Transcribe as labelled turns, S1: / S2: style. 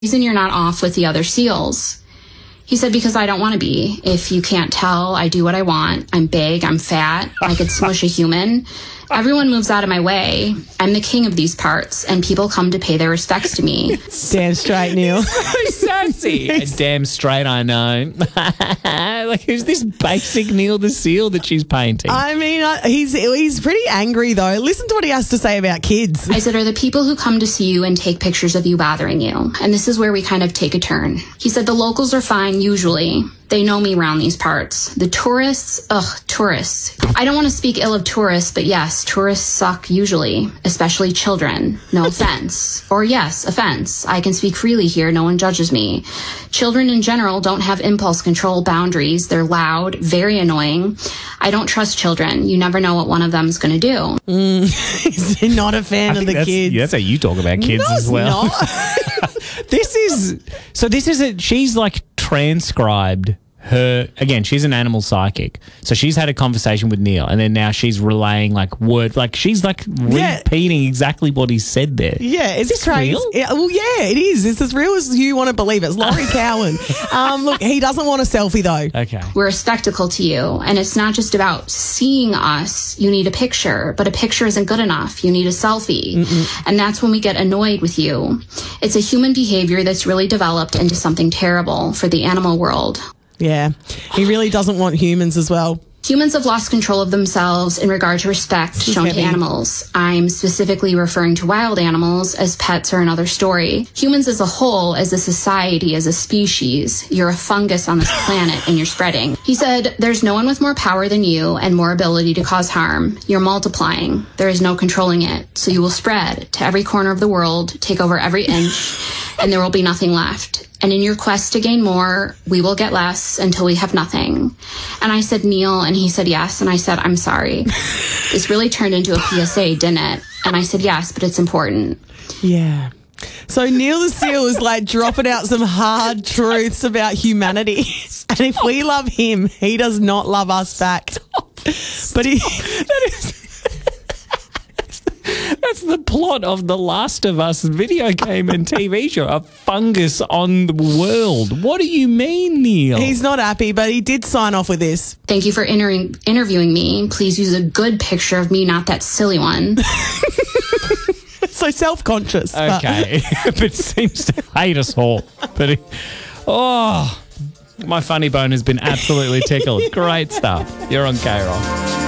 S1: reason you're not off with the other seals? He said, because I don't want to be. If you can't tell, I do what I want. I'm big, I'm fat, I could smush a human. Everyone moves out of my way. I'm the king of these parts, and people come to pay their respects to me.
S2: Damn straight, Neil.
S3: So sassy. Damn straight, I know. Like, who's this basic Neil the Seal that she's painting?
S2: I mean, he's pretty angry, though. Listen to what he has to say about kids.
S1: I said, are the people who come to see you and take pictures of you bothering you? And this is where we kind of take a turn. He said, the locals are fine usually. They know me around these parts. The tourists, tourists. I don't want to speak ill of tourists, but yes, tourists suck usually, especially children. No offense. Or yes, offense. I can speak freely here. No one judges me. Children in general don't have impulse control boundaries. They're loud, very annoying. I don't trust children. You never know what one of them is going to do.
S2: He's not a fan of the kids.
S3: Yeah, that's how you talk about kids
S2: No,
S3: as well.
S2: Not.
S3: She's like transcribed her, again, she's an animal psychic. So she's had a conversation with Neil, and then now she's relaying she's repeating exactly what he said there.
S2: Yeah, it's
S3: Is this
S2: crazy.
S3: real?
S2: Yeah, well, yeah, it is. It's as real as you want to believe it. It's Laurie Cowan. Look, he doesn't want a selfie, though.
S3: Okay.
S1: We're a spectacle to you, and it's not just about seeing us. You need a picture, but a picture isn't good enough. You need a selfie. And that's when we get annoyed with you. It's a human behavior that's really developed into something terrible for the animal world.
S2: Yeah, he really doesn't want humans as well.
S1: Humans have lost control of themselves in regard to respect shown to animals. I'm specifically referring to wild animals, as pets are another story. Humans as a whole, as a society, as a species, you're a fungus on this planet and you're spreading. He said, there's no one with more power than you and more ability to cause harm. You're multiplying. There is no controlling it. So you will spread to every corner of the world, take over every inch, and there will be nothing left. And in your quest to gain more, we will get less until we have nothing. And I said, Neil, and he said, yes. And I said, I'm sorry. This really turned into a PSA, didn't it? And I said, yes, but it's important.
S2: Yeah. So Neil the Seal is like dropping out some hard truths about humanity. And if we love him, he does not love us back. But
S3: That's the plot of the Last of Us video game and TV show. A fungus on the world. What do you mean, Neil?
S2: he's not happy, but he did sign off with this.
S1: Thank you for interviewing me. Please use a good picture of me, not that silly one.
S2: So self-conscious.
S3: Okay. But seems to hate us all. But my funny bone has been absolutely tickled. Great stuff. You're on K-Roll.